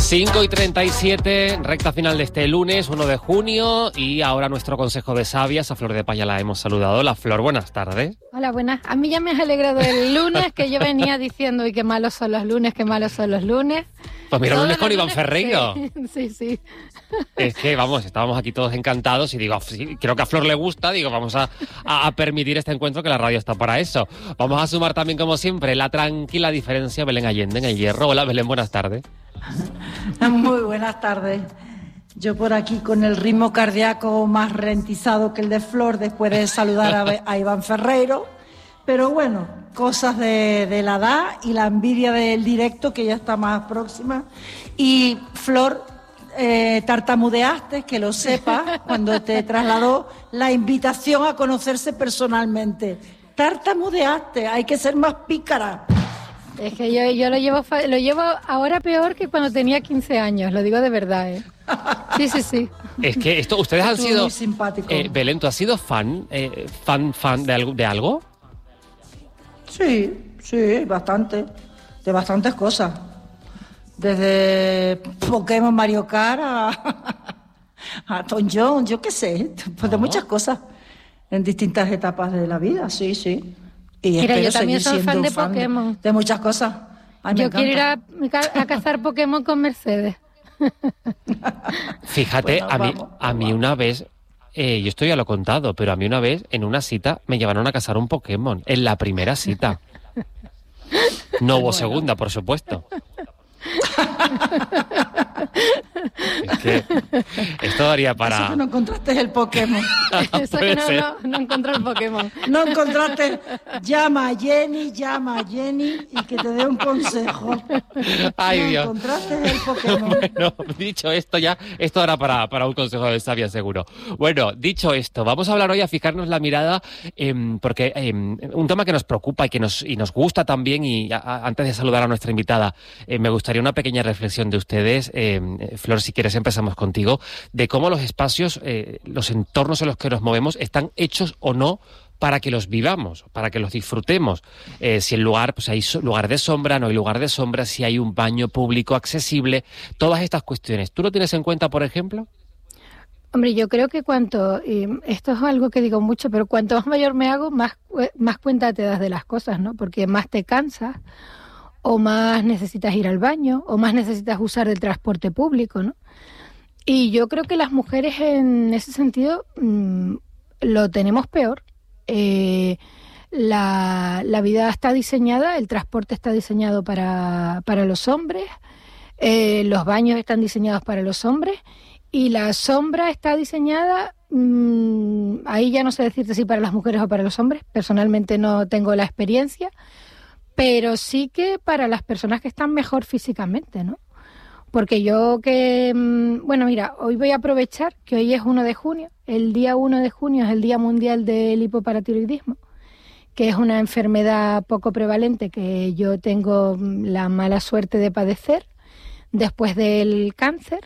5:37, recta final de este lunes, 1 de junio, y ahora nuestro consejo de sabias. A Flor de Paya la hemos saludado. La Flor, buenas tardes. Hola, buenas. A mí ya me has alegrado el lunes, que yo venía diciendo, y qué malos son los lunes, qué malos son los lunes. Pues mira, lunes con Iván Ferreiro. Sí. Es que, vamos, estábamos aquí todos encantados y digo, sí, creo que a Flor le gusta, digo, vamos a permitir este encuentro, que la radio está para eso. Vamos a sumar también, como siempre, la tranquila diferencia, Belén Allende en El Hierro. Hola, Belén, buenas tardes. Muy buenas tardes. Yo por aquí con el ritmo cardíaco más ralentizado que el de Flor después de saludar a Iván Ferreiro, pero bueno, cosas de la edad y la envidia del directo, que ya está más próxima. Y Flor, tartamudeaste, que lo sepas, cuando te trasladó la invitación a conocerse personalmente. Tartamudeaste, hay que ser más pícara. Es que yo lo llevo ahora peor que cuando tenía 15 años, lo digo de verdad, ¿eh? Sí. Es que esto, ustedes han sido... Muy simpático. Belén, ¿tú has sido fan de algo? Sí, bastante. De bastantes cosas. Desde Pokémon, Mario Kart a Tom Jones, yo qué sé. Pues de muchas cosas. En distintas etapas de la vida, sí. Y mira, yo también soy fan de Pokémon. De muchas cosas. Yo quiero ir a cazar Pokémon con Mercedes. Fíjate, bueno, a mí una vez, yo esto ya lo he contado, pero a mí una vez en una cita me llevaron a cazar un Pokémon, en la primera cita. No hubo segunda, por supuesto. Es que esto daría para... Eso que no encontraste el Pokémon. Eso que no encontré el Pokémon. No encontraste... Llama a Jenny y que te dé un consejo. Ay, no Dios. encontraste el Pokémon. Bueno, dicho esto ya, esto era para un consejo de sabia, seguro. Bueno, dicho esto, vamos a hablar hoy, a fijarnos la mirada, porque un tema que nos preocupa y nos gusta también, y antes de saludar a nuestra invitada, me gustaría una pequeña reflexión de ustedes. Flor, si quieres empezamos contigo, de cómo los espacios, los entornos en los que nos movemos están hechos o no para que los vivamos, para que los disfrutemos. Si el lugar, pues hay lugar de sombra, no hay lugar de sombra, si hay un baño público accesible, todas estas cuestiones. ¿Tú lo tienes en cuenta, por ejemplo? Hombre, yo creo que esto es algo que digo mucho, pero cuanto más mayor me hago, más cuenta te das de las cosas, ¿no? Porque más te cansas, o más necesitas ir al baño, o más necesitas usar el transporte público, ¿no? Y yo creo que las mujeres en ese sentido lo tenemos peor. La vida está diseñada, el transporte está diseñado para los hombres, los baños están diseñados para los hombres, y la sombra está diseñada, ahí ya no sé decirte si para las mujeres o para los hombres, personalmente no tengo la experiencia, pero sí que para las personas que están mejor físicamente, ¿no? Porque bueno, mira, hoy voy a aprovechar que hoy es 1 de junio, el día 1 de junio es el Día Mundial del Hipoparatiroidismo, que es una enfermedad poco prevalente que yo tengo la mala suerte de padecer después del cáncer,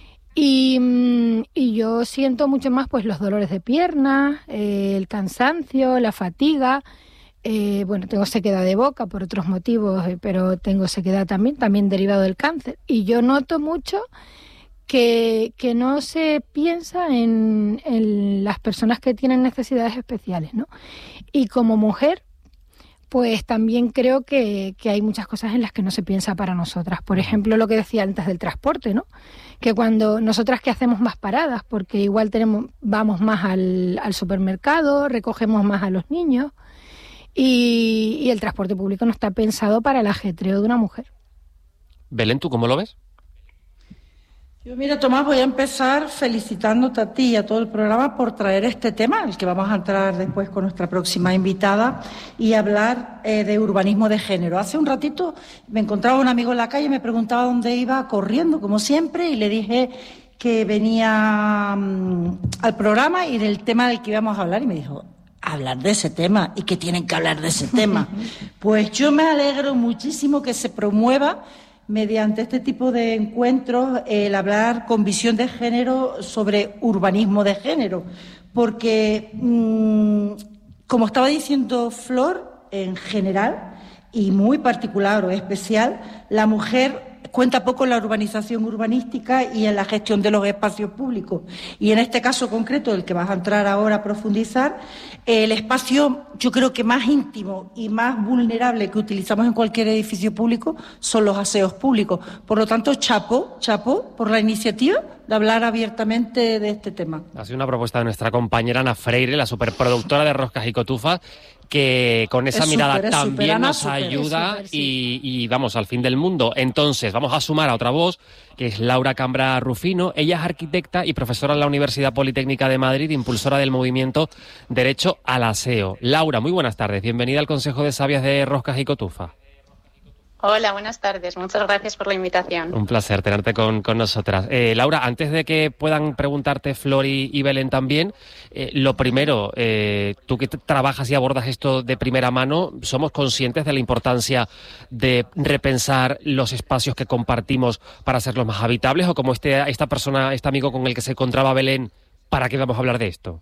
y yo siento mucho más pues los dolores de piernas, el cansancio, la fatiga. Bueno, tengo sequedad de boca por otros motivos, pero tengo sequedad también derivado del cáncer. Y yo noto mucho que no se piensa en las personas que tienen necesidades especiales, ¿no? Y como mujer, pues también creo que hay muchas cosas en las que no se piensa para nosotras. Por ejemplo, lo que decía antes del transporte, ¿no? Que cuando nosotras que hacemos más paradas, porque igual vamos más al supermercado, recogemos más a los niños, y el transporte público no está pensado para el ajetreo de una mujer. Belén, ¿tú cómo lo ves? Yo, mira, Tomás, voy a empezar felicitándote a ti y a todo el programa por traer este tema, el que vamos a entrar después con nuestra próxima invitada, y hablar de urbanismo de género. Hace un ratito me encontraba un amigo en la calle y me preguntaba dónde iba corriendo, como siempre, y le dije que venía al programa y del tema del que íbamos a hablar, y me dijo... hablar de ese tema, y que tienen que hablar de ese tema. Pues yo me alegro muchísimo que se promueva mediante este tipo de encuentros el hablar con visión de género sobre urbanismo de género, porque como estaba diciendo Flor, en general y muy particular o especial, la mujer cuenta poco en la urbanización urbanística y en la gestión de los espacios públicos. Y en este caso concreto, del que vas a entrar ahora a profundizar, el espacio, yo creo que más íntimo y más vulnerable que utilizamos en cualquier edificio público son los aseos públicos. Por lo tanto, chapó por la iniciativa de hablar abiertamente de este tema. Ha sido una propuesta de nuestra compañera Ana Freire, la superproductora de Roscas y Cotufas, que con esa mirada también nos ayuda y vamos, al fin del mundo. Entonces, vamos a sumar a otra voz, que es Laura Cambra Rufino. Ella es arquitecta y profesora en la Universidad Politécnica de Madrid, impulsora del movimiento Derecho al Aseo. Laura, muy buenas tardes. Bienvenida al Consejo de Sabias de Roscas y Cotufas. Hola, buenas tardes. Muchas gracias por la invitación. Un placer tenerte con nosotras. Laura, antes de que puedan preguntarte Flor y Belén también, lo primero, tú que trabajas y abordas esto de primera mano, ¿somos conscientes de la importancia de repensar los espacios que compartimos para hacerlos más habitables? O como este amigo con el que se encontraba Belén, ¿para qué vamos a hablar de esto?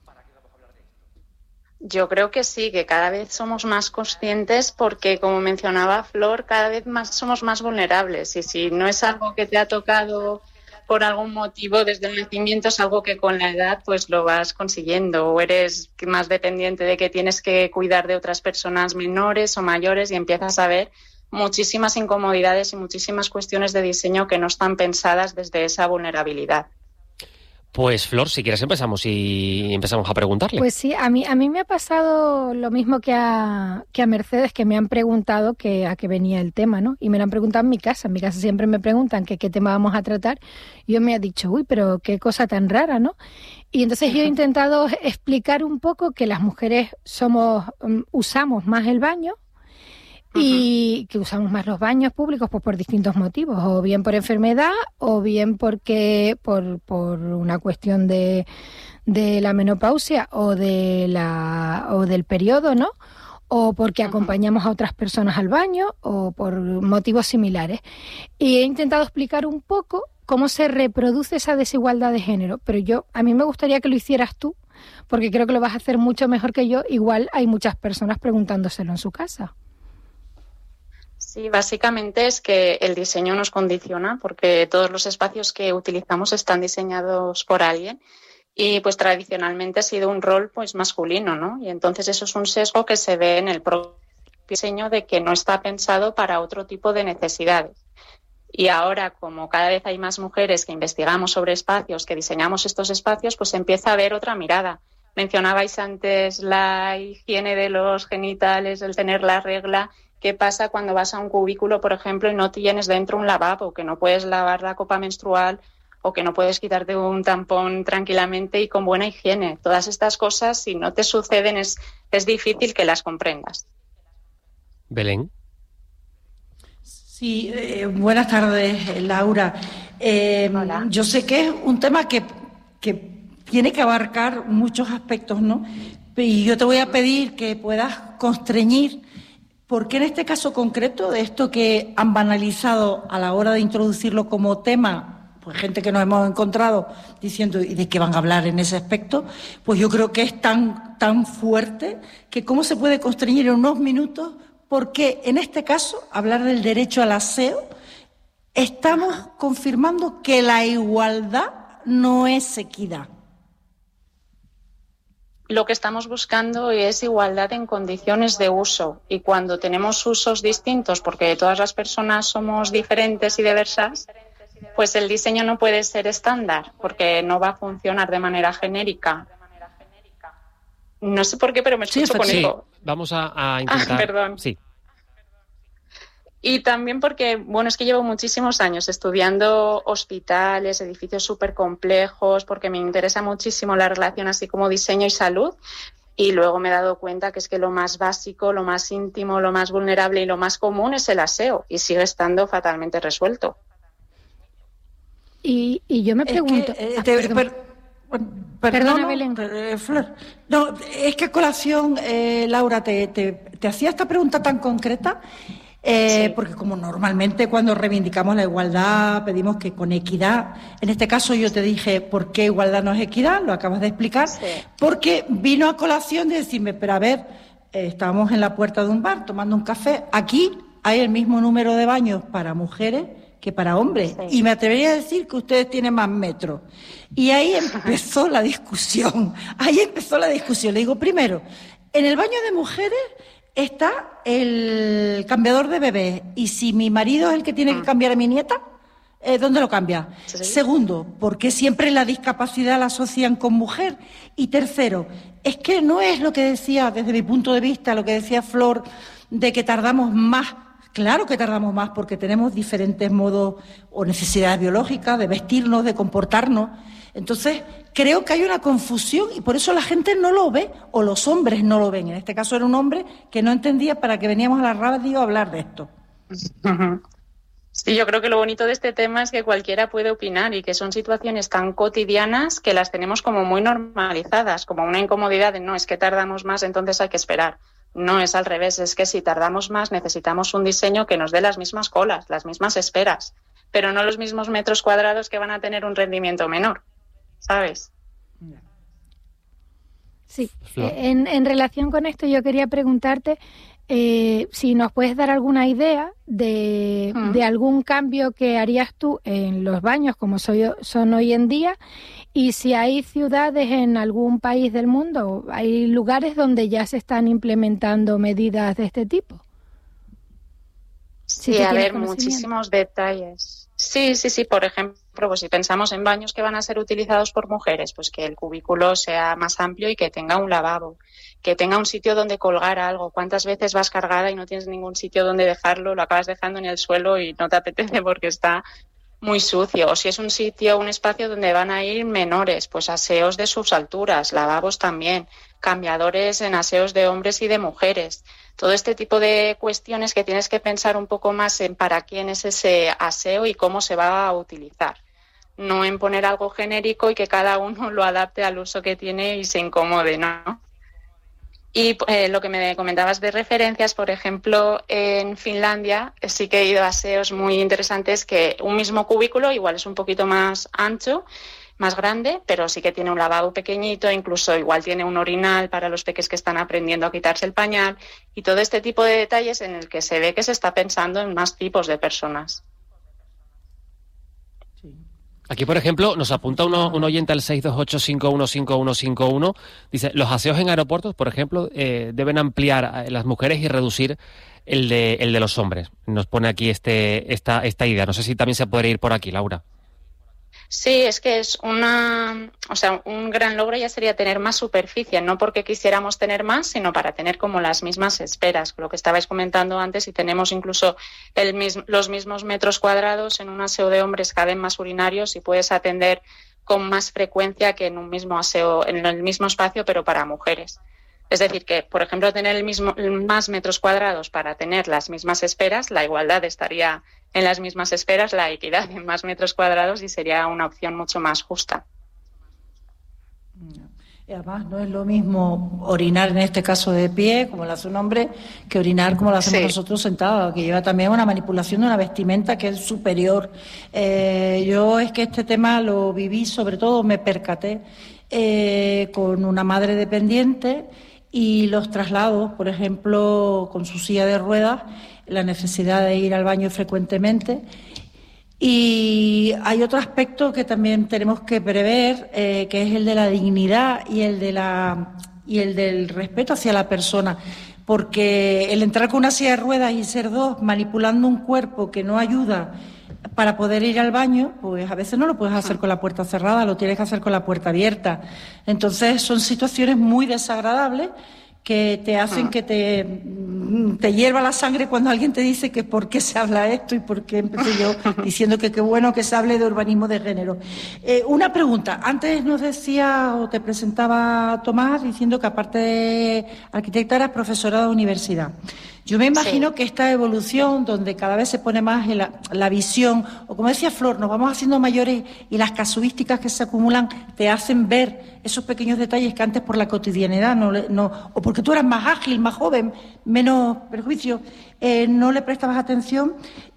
Yo creo que sí, que cada vez somos más conscientes porque, como mencionaba Flor, cada vez somos más vulnerables. Y si no es algo que te ha tocado por algún motivo desde el nacimiento, es algo que con la edad pues lo vas consiguiendo. O eres más dependiente de que tienes que cuidar de otras personas menores o mayores y empiezas a ver muchísimas incomodidades y muchísimas cuestiones de diseño que no están pensadas desde esa vulnerabilidad. Pues Flor, si quieres empezamos a preguntarle. Pues sí, a mí me ha pasado lo mismo que a Mercedes, que me han preguntado a qué venía el tema, ¿no? Y me lo han preguntado en mi casa. En mi casa siempre me preguntan qué tema vamos a tratar. Y yo me he dicho, uy, pero qué cosa tan rara, ¿no? Y entonces yo he intentado explicar un poco que las mujeres usamos más el baño, y que usamos más los baños públicos pues por distintos motivos, o bien por enfermedad, o bien porque por una cuestión de la menopausia o del periodo, ¿no? O porque acompañamos a otras personas al baño, o por motivos similares. Y he intentado explicar un poco cómo se reproduce esa desigualdad de género, pero a mí me gustaría que lo hicieras tú, porque creo que lo vas a hacer mucho mejor que yo. Igual hay muchas personas preguntándoselo en su casa. Sí, básicamente es que el diseño nos condiciona porque todos los espacios que utilizamos están diseñados por alguien y pues tradicionalmente ha sido un rol pues masculino, ¿no? Y entonces eso es un sesgo que se ve en el propio diseño de que no está pensado para otro tipo de necesidades. Y ahora, como cada vez hay más mujeres que investigamos sobre espacios, que diseñamos estos espacios, pues empieza a haber otra mirada. Mencionabais antes la higiene de los genitales, el tener la regla. ¿Qué pasa cuando vas a un cubículo, por ejemplo, y no tienes dentro un lavabo, que no puedes lavar la copa menstrual o que no puedes quitarte un tampón tranquilamente y con buena higiene? Todas estas cosas, si no te suceden, es difícil que las comprendas. Belén. Sí, buenas tardes, Laura. Hola. Yo sé que es un tema que tiene que abarcar muchos aspectos, ¿no? Y yo te voy a pedir que puedas constreñir. Porque en este caso concreto, de esto que han banalizado a la hora de introducirlo como tema, pues gente que nos hemos encontrado diciendo ¿y de qué van a hablar en ese aspecto? Pues yo creo que es tan fuerte que cómo se puede constreñir en unos minutos, porque en este caso, hablar del derecho al aseo, estamos confirmando que la igualdad no es equidad. Lo que estamos buscando es igualdad en condiciones de uso, y cuando tenemos usos distintos, porque todas las personas somos diferentes y diversas, pues el diseño no puede ser estándar, porque no va a funcionar de manera genérica. No sé por qué, pero me escucho con eco. Vamos a intentar. Perdón. Sí. Y también porque, es que llevo muchísimos años estudiando hospitales, edificios súper complejos, porque me interesa muchísimo la relación así como diseño y salud. Y luego me he dado cuenta que es que lo más básico, lo más íntimo, lo más vulnerable y lo más común es el aseo, y sigue estando fatalmente resuelto. Y yo me pregunto... Perdona, Belén. Flor. No, es que a colación, Laura, te hacía esta pregunta tan concreta... Sí. Porque como normalmente cuando reivindicamos la igualdad pedimos que con equidad, en este caso yo te dije por qué igualdad no es equidad, lo acabas de explicar, sí. Porque vino a colación de decirme, pero a ver, estábamos en la puerta de un bar tomando un café, aquí hay el mismo número de baños para mujeres que para hombres. Sí. Y me atrevería a decir que ustedes tienen más metros. Y ahí empezó la discusión. Le digo, primero, en el baño de mujeres está el cambiador de bebés. Y si mi marido es el que tiene que cambiar a mi nieta, ¿dónde lo cambia? Sí. Segundo, ¿por qué siempre la discapacidad la asocian con mujer? Y tercero, es que no es lo que decía, desde mi punto de vista, lo que decía Flor, de que tardamos más. Claro que tardamos más porque tenemos diferentes modos o necesidades biológicas de vestirnos, de comportarnos. Entonces, creo que hay una confusión y por eso la gente no lo ve, o los hombres no lo ven. En este caso era un hombre que no entendía para qué veníamos a la radio a hablar de esto. Sí, yo creo que lo bonito de este tema es que cualquiera puede opinar y que son situaciones tan cotidianas que las tenemos como muy normalizadas, como una incomodidad de no, es que tardamos más, entonces hay que esperar. No, es al revés, es que si tardamos más necesitamos un diseño que nos dé las mismas colas, las mismas esperas, pero no los mismos metros cuadrados que van a tener un rendimiento menor, ¿sabes? Sí, en relación con esto yo quería preguntarte si nos puedes dar alguna idea de algún cambio que harías tú en los baños como son hoy en día y si hay ciudades en algún país del mundo, hay lugares donde ya se están implementando medidas de este tipo. Sí, a ver, muchísimos detalles. Sí, por ejemplo, pues si pensamos en baños que van a ser utilizados por mujeres, pues que el cubículo sea más amplio y que tenga un lavabo, que tenga un sitio donde colgar algo. ¿Cuántas veces vas cargada y no tienes ningún sitio donde dejarlo, lo acabas dejando en el suelo y no te apetece porque está muy sucio? O si es un sitio, un espacio donde van a ir menores, pues aseos de sus alturas, lavabos también, cambiadores en aseos de hombres y de mujeres. Todo este tipo de cuestiones que tienes que pensar un poco más en para quién es ese aseo y cómo se va a utilizar. No en poner algo genérico y que cada uno lo adapte al uso que tiene y se incomode, ¿no? Y lo que me comentabas de referencias, por ejemplo, en Finlandia sí que he ido a aseos muy interesantes que un mismo cubículo igual es un poquito más ancho, más grande, pero sí que tiene un lavabo pequeñito, incluso igual tiene un orinal para los peques que están aprendiendo a quitarse el pañal y todo este tipo de detalles en el que se ve que se está pensando en más tipos de personas. Aquí, por ejemplo, nos apunta un oyente al 628-515151. Dice, los aseos en aeropuertos, por ejemplo, deben ampliar las mujeres y reducir el de los hombres. Nos pone aquí esta idea. No sé si también se puede ir por aquí, Laura. Sí, es que es un gran logro ya sería tener más superficie, no porque quisiéramos tener más, sino para tener como las mismas esperas, lo que estabais comentando antes, y tenemos incluso los mismos metros cuadrados en un aseo de hombres caben más urinarios y puedes atender con más frecuencia que en un mismo aseo, en el mismo espacio, pero para mujeres. Es decir, que, por ejemplo, tener más metros cuadrados para tener las mismas esperas, la igualdad estaría en las mismas esperas, la equidad en más metros cuadrados y sería una opción mucho más justa. Y además no es lo mismo orinar en este caso de pie, como lo hace un hombre, que orinar como lo hacemos nosotros sentados, que lleva también una manipulación de una vestimenta que es superior. Yo es que este tema lo viví, sobre todo me percaté con una madre dependiente y los traslados, por ejemplo, con su silla de ruedas, la necesidad de ir al baño frecuentemente. Y hay otro aspecto que también tenemos que prever, que es el de la dignidad y el del respeto hacia la persona, porque el entrar con una silla de ruedas y ser dos manipulando un cuerpo que no ayuda para poder ir al baño, pues a veces no lo puedes hacer con la puerta cerrada, lo tienes que hacer con la puerta abierta. Entonces son situaciones muy desagradables que te hacen que te hierva la sangre cuando alguien te dice que por qué se habla esto y por qué empecé yo diciendo que qué bueno que se hable de urbanismo de género. Una pregunta. Antes nos decía o te presentaba Tomás diciendo que aparte de arquitecta eras profesora de universidad. Yo me imagino que esta evolución, donde cada vez se pone más en la visión, o como decía Flor, nos vamos haciendo mayores y las casuísticas que se acumulan te hacen ver esos pequeños detalles que antes por la cotidianidad o porque tú eras más ágil, más joven, menos prejuicio, no le prestabas atención.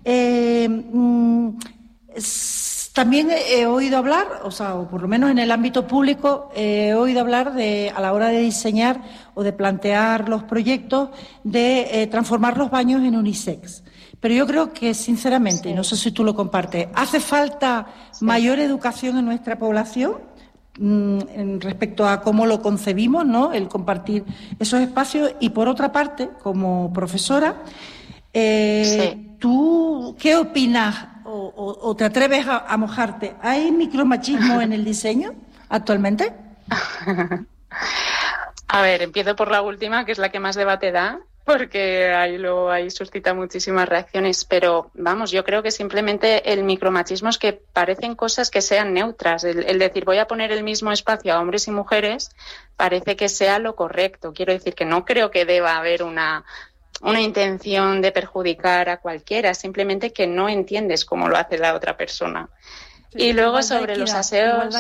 También he oído hablar, o por lo menos en el ámbito público, he oído hablar a la hora de diseñar o de plantear los proyectos, de transformar los baños en unisex. Pero yo creo que, sinceramente, y no sé si tú lo compartes, hace falta mayor educación en nuestra población respecto a cómo lo concebimos, ¿no? El compartir esos espacios. Y por otra parte, como profesora, ¿tú qué opinas o te atreves a mojarte? ¿Hay micromachismo en el diseño actualmente? A ver, empiezo por la última, que es la que más debate da, porque ahí suscita muchísimas reacciones, pero vamos, yo creo que simplemente el micromachismo es que parecen cosas que sean neutras. El decir voy a poner el mismo espacio a hombres y mujeres parece que sea lo correcto. Quiero decir que no creo que deba haber una intención de perjudicar a cualquiera, simplemente que no entiendes cómo lo hace la otra persona. Sí, y luego sobre los aseos...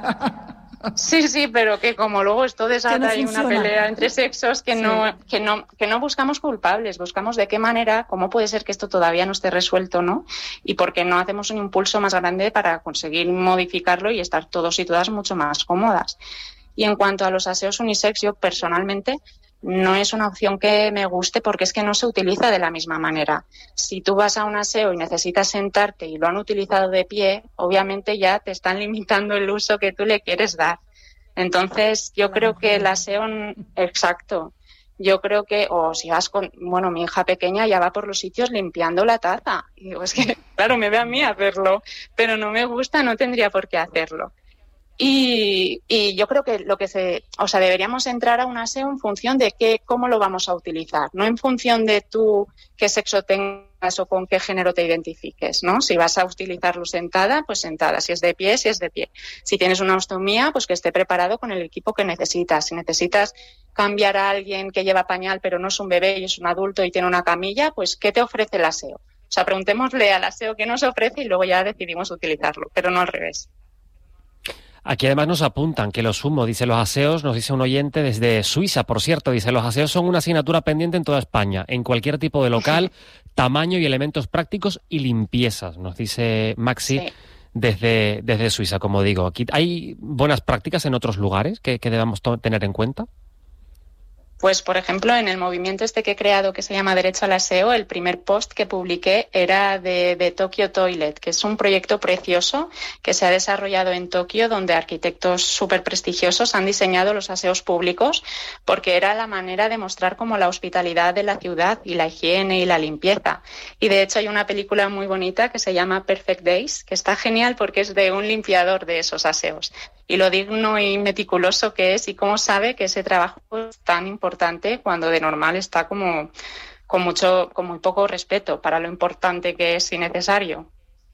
Sí, pero que como luego esto desata ahí una pelea entre sexos que no buscamos culpables, buscamos de qué manera, cómo puede ser que esto todavía no esté resuelto, ¿no? Y por qué no hacemos un impulso más grande para conseguir modificarlo y estar todos y todas mucho más cómodas. Y en cuanto a los aseos unisex, yo personalmente no es una opción que me guste porque es que no se utiliza de la misma manera. Si tú vas a un aseo y necesitas sentarte y lo han utilizado de pie, obviamente ya te están limitando el uso que tú le quieres dar. Entonces, yo creo que el aseo... Exacto. Yo creo que, o si vas con... Bueno, mi hija pequeña ya va por los sitios limpiando la taza. Y digo, es que, claro, me ve a mí hacerlo, pero no me gusta, no tendría por qué hacerlo. Y yo creo que deberíamos entrar a un aseo en función de cómo lo vamos a utilizar, no en función de tú qué sexo tengas o con qué género te identifiques, ¿no? Si vas a utilizarlo sentada, pues sentada. Si es de pie, si es de pie. Si tienes una ostomía, pues que esté preparado con el equipo que necesitas. Si necesitas cambiar a alguien que lleva pañal pero no es un bebé y es un adulto y tiene una camilla, pues ¿qué te ofrece el aseo? O sea, preguntémosle al aseo qué nos ofrece y luego ya decidimos utilizarlo, pero no al revés. Aquí además nos apuntan que lo sumo, dice los aseos, nos dice un oyente desde Suiza, por cierto, dice los aseos son una asignatura pendiente en toda España, en cualquier tipo de local, tamaño y elementos prácticos y limpiezas, nos dice Maxi desde Suiza, como digo. Aquí ¿hay buenas prácticas en otros lugares que debamos tener en cuenta? Pues, por ejemplo, en el movimiento que he creado que se llama Derecho al Aseo, el primer post que publiqué era de Tokyo Toilet, que es un proyecto precioso que se ha desarrollado en Tokio, donde arquitectos súper prestigiosos han diseñado los aseos públicos, porque era la manera de mostrar como la hospitalidad de la ciudad y la higiene y la limpieza. Y de hecho hay una película muy bonita que se llama Perfect Days, que está genial porque es de un limpiador de esos aseos. Y lo digno y meticuloso que es y cómo sabe que ese trabajo es tan importante cuando de normal está con muy poco respeto para lo importante que es y necesario.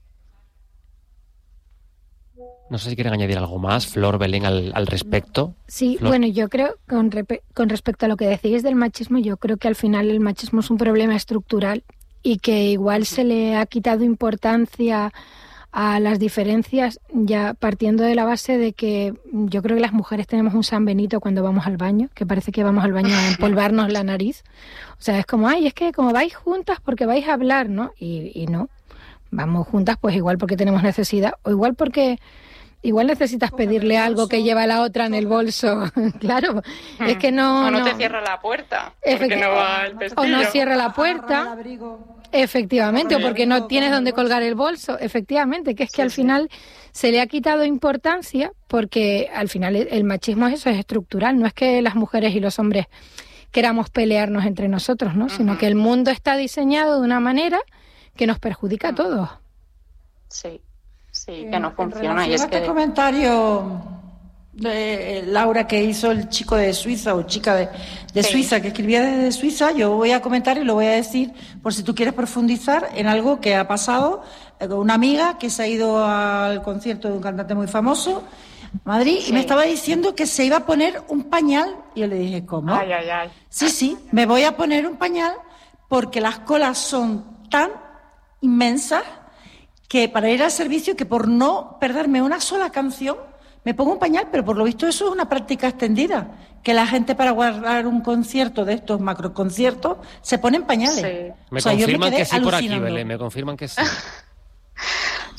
No sé si quieren añadir algo más, Flor, Belén, al respecto. Sí, Flor. Bueno, yo creo, con respecto a lo que decís del machismo, yo creo que al final el machismo es un problema estructural y que igual se le ha quitado importancia a las diferencias, ya partiendo de la base de que yo creo que las mujeres tenemos un San Benito cuando vamos al baño, que parece que vamos al baño a empolvarnos la nariz. O sea, es como, es que como vais juntas porque vais a hablar, ¿no? Y no, vamos juntas pues igual porque tenemos necesidad, o igual porque igual necesitas pedirle algo que lleva la otra en el bolso. Claro, es que no... O no te cierra la puerta, porque no va el pestillo. O no cierra la puerta. Efectivamente, o porque no tienes donde colgar el bolso. Efectivamente, que es que al final se le ha quitado importancia porque al final el machismo es estructural. No es que las mujeres y los hombres queramos pelearnos entre nosotros, ¿no? Sino que el mundo está diseñado de una manera que nos perjudica a todos. Sí, que no funciona. Y es este comentario de Laura que hizo el chico de Suiza o chica de Suiza que escribía desde Suiza, yo voy a comentar y lo voy a decir por si tú quieres profundizar en algo que ha pasado con una amiga que se ha ido al concierto de un cantante muy famoso Madrid y me estaba diciendo que se iba a poner un pañal y yo le dije, ¿cómo? Ay. Sí, me voy a poner un pañal porque las colas son tan inmensas que para ir al servicio que por no perderme una sola canción me pongo un pañal, pero por lo visto eso es una práctica extendida, que la gente para guardar un concierto de estos macroconciertos se ponen pañales. Me confirman que sí por aquí, Belén, me confirman que sí.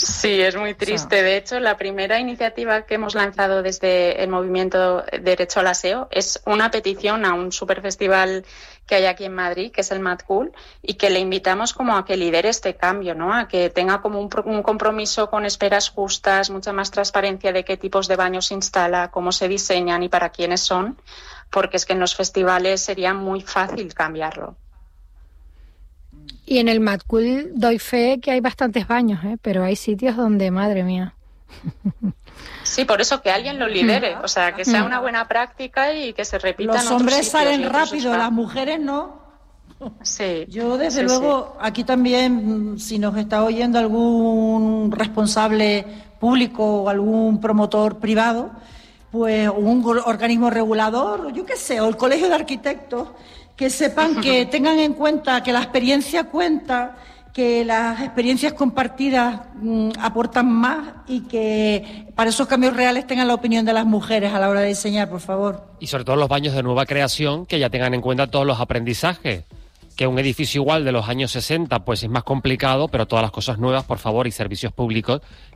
Sí, es muy triste. O sea, De hecho, la primera iniciativa que hemos lanzado desde el movimiento Derecho al Aseo es una petición a un superfestival que hay aquí en Madrid, que es el Mad Cool, y que le invitamos como a que lidere este cambio, ¿no? A que tenga como un compromiso con esperas justas, mucha más transparencia de qué tipos de baños se instala, cómo se diseñan y para quiénes son, porque es que en los festivales sería muy fácil cambiarlo. Y en el Mad Cool doy fe que hay bastantes baños, pero hay sitios donde, madre mía. Sí, por eso que alguien lo lidere, o sea, que sea una buena práctica y que se repita en los otros hombres sitios salen y otros rápido, espacios. las mujeres no. Sí. Yo, desde luego, aquí también, si nos está oyendo algún responsable público o algún promotor privado, pues un organismo regulador, yo qué sé, o el Colegio de Arquitectos, que sepan que tengan en cuenta que la experiencia cuenta, que las experiencias compartidas aportan más y que para esos cambios reales tengan la opinión de las mujeres a la hora de diseñar, por favor. Y sobre todo los baños de nueva creación, que ya tengan en cuenta todos los aprendizajes. Que un edificio igual de los años 60 pues es más complicado, pero todas las cosas nuevas, por favor, y servicios públicos